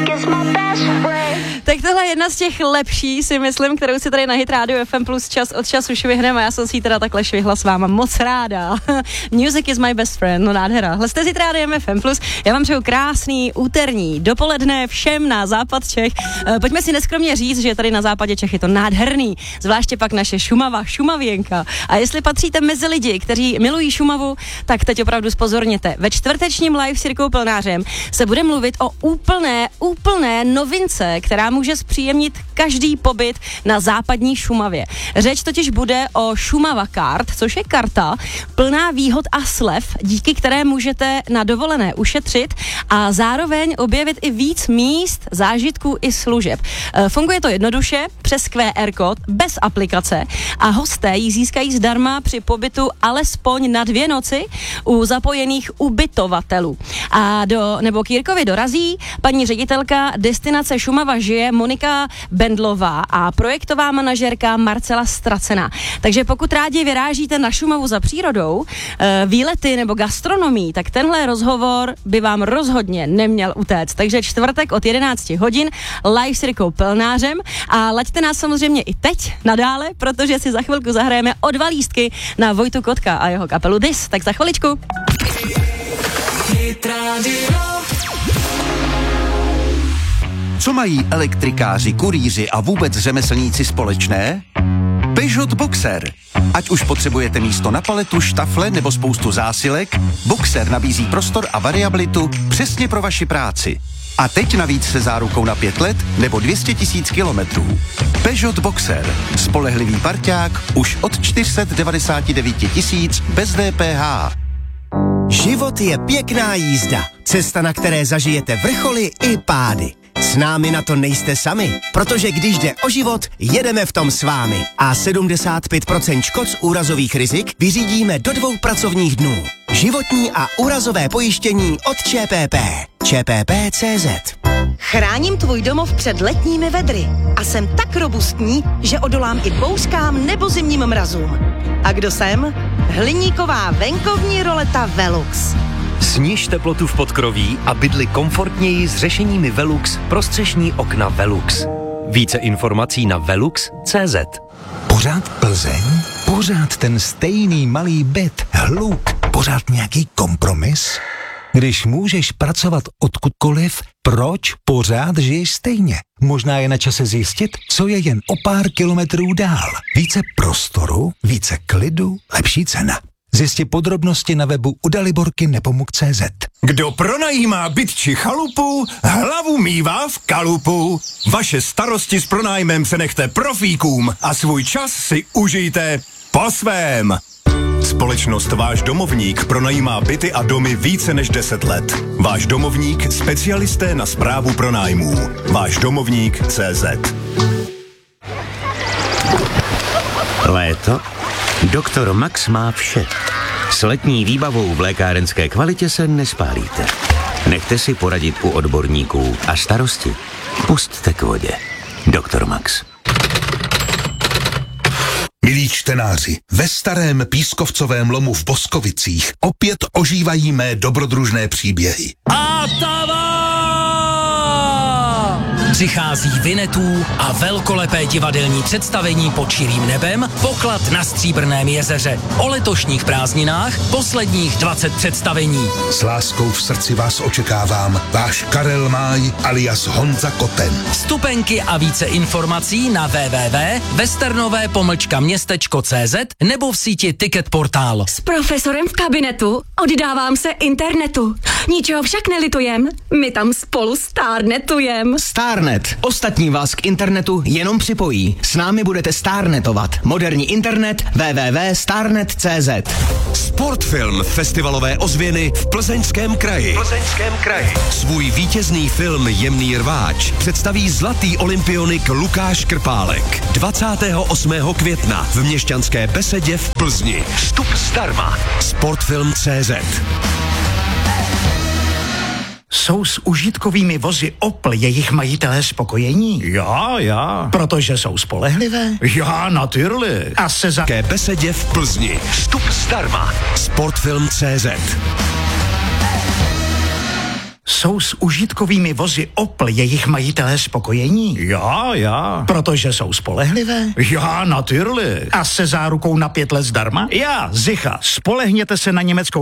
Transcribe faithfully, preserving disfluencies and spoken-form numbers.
Tak tohle je jedna z těch lepší, si myslím, kterou si tady na Hit Radio F M Plus čas od času švihneme. Já jsem si ji teda takhle švihla s váma moc ráda. Music is my best friend, no nádhera. Hle, jste si Hit Radio F M Plus. Já vám přeju krásný úterní dopoledne všem na západ Čech. Pojďme si neskromně říct, že tady na západě Čech je to nádherný, zvláště pak naše Šumava, Šumavěnka. A jestli patříte mezi lidi, kteří milují Šumavu, tak teď opravdu zpozorněte. Ve čtvrtečním live s Jirkou Plnářem se bude mluvit o úplné, úplné novince, která může zpříjemnit každý pobyt na západní Šumavě. Řeč totiž bude o Šumava Card, což je karta plná výhod a slev, díky které můžete na dovolené ušetřit a zároveň objevit i víc míst, zážitků i služeb. E, funguje to jednoduše, přes Q R kód, bez aplikace a hosté ji získají zdarma při pobytu alespoň na dvě noci u zapojených ubytovatelů. A do, nebo k Jirkovi dorazí paní ředitelka destinace Šumava žije Monika Bendlová a projektová manažerka Marcela Stracená. Takže pokud rádi vyrážíte na Šumavu za přírodou, e, výlety nebo gastronomii, tak tenhle rozhovor by vám rozhodně neměl utéct. Takže čtvrtek od jedenáct hodin live s Jirkou Plnářem a laďte nás samozřejmě i teď nadále, protože si za chvilku zahrajeme o dva lístky na Vojtu Kotka a jeho kapelu Dis. Tak za chviličku. Co mají elektrikáři, kurýři a vůbec řemeslníci společné? Peugeot Boxer. Ať už potřebujete místo na paletu, štafle nebo spoustu zásilek, Boxer nabízí prostor a variabilitu přesně pro vaši práci. A teď navíc se zárukou na pět let nebo dvě stě tisíc kilometrů. Peugeot Boxer. Spolehlivý parťák už od čtyři sta devadesát devět tisíc bez D P H. Život je pěkná jízda. Cesta, na které zažijete vrcholy i pády. S námi na to nejste sami, protože když jde o život, jedeme v tom s vámi. A sedmdesát pět procent škod z úrazových rizik vyřídíme do dvou pracovních dnů. Životní a úrazové pojištění od ČPP. ČPP tečka cé zet. Chráním tvůj domov před letními vedry a jsem tak robustní, že odolám i bouřkám nebo zimním mrazům. A kdo jsem? Hliníková venkovní roleta Velux. Sniž teplotu v podkroví a bydli komfortněji s řešeními Velux pro střešní okna Velux. Více informací na velux tečka cé zet. Pořád Plzeň? Pořád ten stejný malý byt, hluk, pořád nějaký kompromis? Když můžeš pracovat odkudkoliv, proč pořád žiješ stejně? Možná je na čase zjistit, co je jen o pár kilometrů dál. Více prostoru, více klidu, lepší cena. Zjistě podrobnosti na webu u Daliborky nepomuk tečka cé zet. Kdo pronajímá byt či chalupu, hlavu mívá v kalupu. Vaše starosti s pronájmem se nechte profíkům a svůj čas si užijte po svém. Společnost Váš domovník pronajímá byty a domy více než deset let. Váš domovník, specialisté na správu pronájmů. Váš domovník tečka cé zet. Léto? Doktor Max má vše. S letní výbavou v lékárenské kvalitě se nespálíte. Nechte si poradit u odborníků a starosti pusťte k vodě. Doktor Max. Milí čtenáři, ve starém pískovcovém lomu v Boskovicích opět ožívají mé dobrodružné příběhy. A přichází Vinetů a velkolepé divadelní představení Pod širým nebem, Poklad na Stříbrném jezeře. O letošních prázdninách posledních dvacet představení. S láskou v srdci vás očekávám, váš Karel Máj alias Honza Koten. Vstupenky a více informací na w w w tečka westernové pomlčka městečko tečka cé zet nebo v síti Ticket Portál. S profesorem v kabinetu oddávám se internetu. Ničeho však nelitujem, my tam spolu stárnetujem. Starnet. Ostatní vás k internetu jenom připojí. S námi budete starnetovat. Moderní internet w w w tečka starnet tečka cé zet. Sportfilm festivalové ozvěny v Plzeňském kraji. Plzeňském kraji. Svůj vítězný film Jemný rváč představí zlatý olympionik Lukáš Krpálek. dvacátého osmého května v Měšťanské besedě v Plzni. Vstup zdarma. Sportfilm tečka cé zet. Jsou s užitkovými vozy Opel jejich majitelé spokojení? Já, já. Protože jsou spolehlivé? Já, natürlich. A se za... Ke besedě v Plzni. Vstup zdarma. Sportfilm tečka cé zet. Jsou s užitkovými vozy Opel jejich majitelé spokojení? Já, já. Protože jsou spolehlivé? Já, natürlich. A se zárukou na pět let zdarma? Já, Zicha, spolehněte se na německou